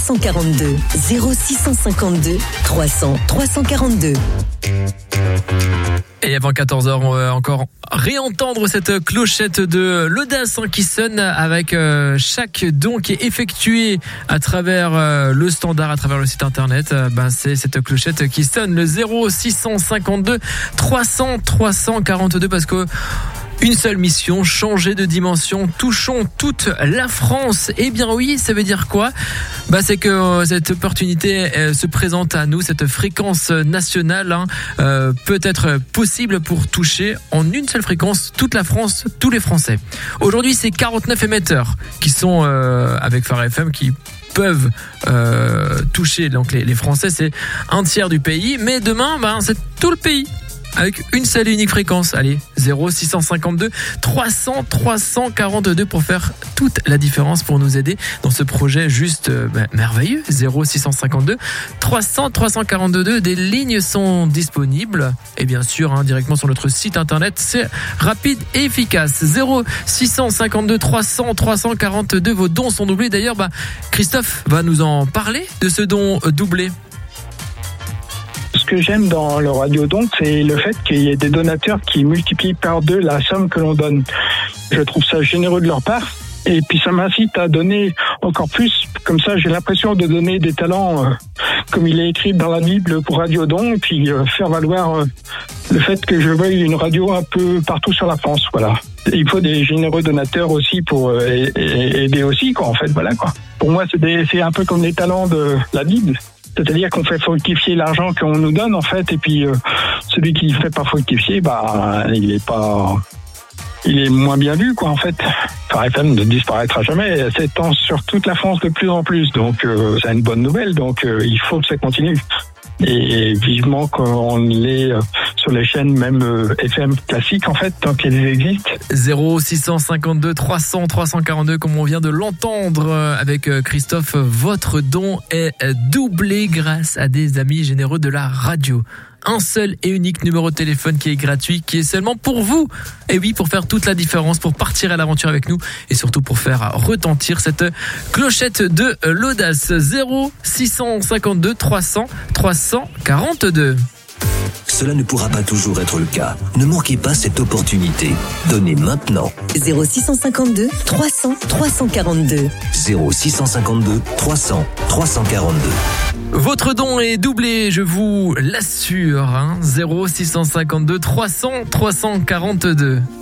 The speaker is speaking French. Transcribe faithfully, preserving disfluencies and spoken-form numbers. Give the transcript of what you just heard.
trois cent quarante-deux, zéro six cent cinquante-deux, trois cents, trois cent quarante-deux. Et avant quatorze heures, on va encore réentendre cette clochette de l'audace hein, qui sonne avec euh, chaque don qui est effectué à travers euh, le standard, à travers le site internet. Euh, ben, c'est cette clochette qui sonne, le zéro six cent cinquante-deux, trois cents, trois cent quarante-deux, parce que une seule mission, changer de dimension, touchons toute la France. Eh bien oui, ça veut dire quoi ? Bah c'est que euh, cette opportunité euh, se présente à nous, cette fréquence nationale hein, euh, peut être possible pour toucher en une seule fréquence toute la France, tous les Français. Aujourd'hui, c'est quarante-neuf émetteurs qui sont euh, avec Phare F M qui peuvent euh, toucher donc les, les Français, c'est un tiers du pays, mais demain, bah, c'est tout le pays. Avec une seule et unique fréquence. Allez, zéro six cent cinquante-deux, trois cents, trois cent quarante-deux pour faire toute la différence, pour nous aider dans ce projet juste euh, bah, merveilleux. zéro six cent cinquante-deux, trois cents, trois cent quarante-deux. Des lignes sont disponibles. Et bien sûr, hein, directement sur notre site internet, c'est rapide et efficace. zéro six cent cinquante-deux, trois cents, trois cent quarante-deux. Vos dons sont doublés. D'ailleurs, bah, Christophe va nous en parler de ce don euh, doublé. Ce que j'aime dans le Radio-Don, c'est le fait qu'il y ait des donateurs qui multiplient par deux la somme que l'on donne. Je trouve ça généreux de leur part. Et puis ça m'incite à donner encore plus. Comme ça, j'ai l'impression de donner des talents, euh, comme il est écrit dans la Bible, pour Radio-Don, et puis euh, faire valoir euh, le fait que je veuille une radio un peu partout sur la France. Voilà. Et il faut des généreux donateurs aussi pour euh, aider aussi, quoi. En fait, voilà quoi. Pour moi, c'est, des, c'est un peu comme les talents de la Bible. C'est-à-dire qu'on fait fructifier l'argent qu'on nous donne, en fait, et puis euh, celui qui ne fait pas fructifier, bah, il est pas, il est moins bien vu, quoi, en fait. Phare F M ne disparaîtra jamais, elle s'étend sur toute la France de plus en plus, donc euh, c'est une bonne nouvelle, donc euh, il faut que ça continue. Et vivement qu'on l'ait euh, sur les chaînes même euh, F M classiques, en fait, tant qu'elles existent. zéro six cent cinquante-deux, trois cents, trois cent quarante-deux, comme on vient de l'entendre avec Christophe, votre don est doublé grâce à des amis généreux de la radio. Un seul et unique numéro de téléphone qui est gratuit, qui est seulement pour vous. Et oui, pour faire toute la différence, pour partir à l'aventure avec nous et surtout pour faire retentir cette clochette de l'audace. zéro six cent cinquante-deux, trois cents, trois cent quarante-deux. Cela ne pourra pas toujours être le cas. Ne manquez pas cette opportunité. Donnez maintenant. zéro six cent cinquante-deux, trois cents, trois cent quarante-deux. zéro six cent cinquante-deux, trois cents, trois cent quarante-deux. Votre don est doublé, je vous l'assure. Hein. zéro six cent cinquante-deux, trois cents, trois cent quarante-deux.